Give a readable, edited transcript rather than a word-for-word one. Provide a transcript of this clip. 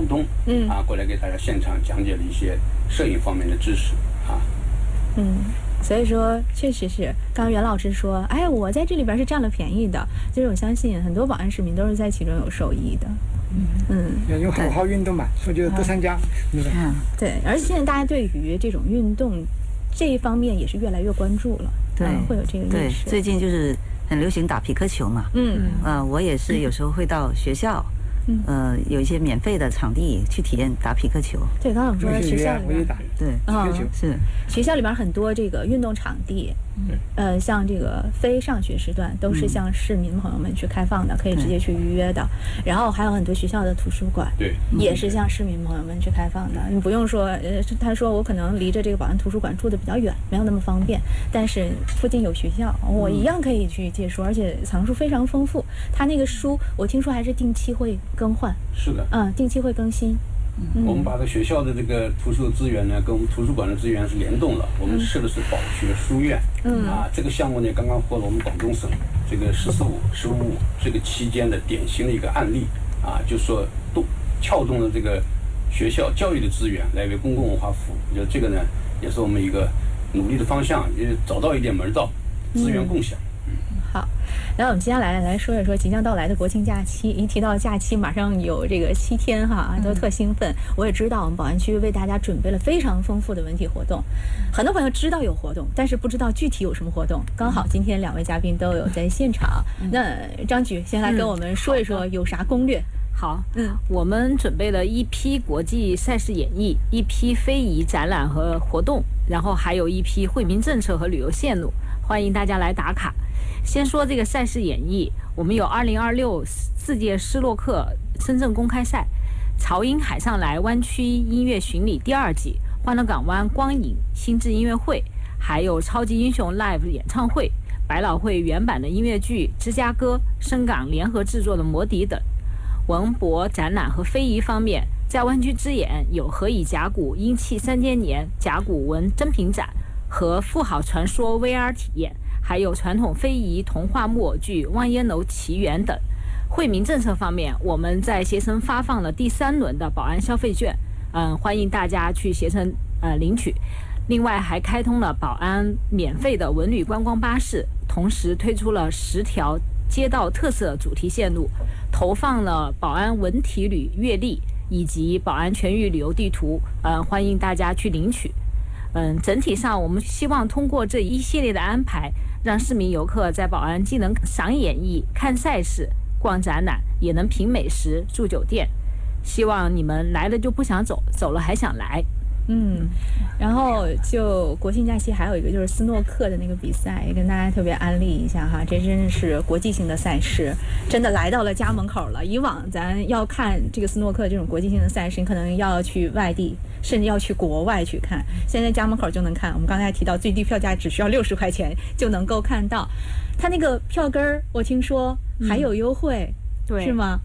浩东过来给大家现场讲解了一些摄影方面的知识所以说确实是刚刚袁老师说，哎，我在这里边是占了便宜的，其实我相信很多宝安市民都是在其中有受益的。 因为好好运动嘛，所以就多参加。 对，而且现在大家对于这种运动这一方面也是越来越关注了， 对， 会有这个意识。 对，最近就是很流行打匹克球嘛，我也是有时候会到学校。有一些免费的场地去体验打匹克球。 对，刚刚我们说的学校里面， 对，匹克球是学校里边很多这个运动场地，像这个非上学时段都是向市民朋友们去开放的，可以直接去预约的。然后还有很多学校的图书馆，对，也是向市民朋友们去开放的。你不用说，他说我可能离着这个宝安图书馆住的比较远，没有那么方便，但是附近有学校，我一样可以去借书，而且藏书非常丰富。他那个书，我听说还是定期会更换。 是的， 定期会更新。 我们把这学校的这个图书资源呢，跟我们图书馆的资源是联动了。我们设的是保学书院，这个项目呢，刚刚获了我们广东省这个“14+5”、“15+5”这个期间的典型的一个案例就是说都撬动了这个学校教育的资源来为公共文化服务。我觉得这个呢，也是我们一个努力的方向，也找到一点门道，资源共享。 好，然后我们接下来说一说即将到来的国庆假期。一提到假期，马上有这个7天都特兴奋。我也知道我们宝安区为大家准备了非常丰富的文体活动，很多朋友知道有活动，但是不知道具体有什么活动。刚好今天2位嘉宾都有在现场，那张局先来跟我们说一说有啥攻略。 好，我们准备了一批国际赛事演绎，一批非遗展览和活动，然后还有一批惠民政策和旅游线路，欢迎大家来打卡。先说这个赛事演绎，我们有2026世界斯诺克深圳公开赛、潮音海上来湾区音乐巡礼第2季、欢乐港湾光影新智音乐会，还有超级英雄 Live 演唱会、百老汇原版的音乐剧《芝加哥》、深港联合制作的魔笛等。文博展览和非遗方面，在湾区之眼有何以甲骨英气3000年甲骨文珍品展和富豪传说 VR 体验，还有传统非遗童话木偶剧《望烟楼奇缘》等。惠民政策方面，我们在携程发放了第3轮的宝安消费券，欢迎大家去携程领取。另外还开通了宝安免费的文旅观光巴士，同时推出了10条街道特色主题线路，投放了宝安文体旅阅历以及宝安全域旅游地图，欢迎大家去领取。整体上我们希望通过这一系列的安排，让市民游客在宝安既能赏演艺、看赛事、逛展览，也能品美食、住酒店。希望你们来了就不想走，走了还想来。 然后就国庆假期还有一个就是斯诺克的那个比赛，也跟大家特别安利一下哈，这真是国际性的赛事，真的来到了家门口了。以往咱要看这个斯诺克这种国际性的赛事，你可能要去外地，甚至要去国外去看，现在家门口就能看。我们刚才提到最低票价只需要60块钱就能够看到，它那个票根儿我听说还有优惠，是吗？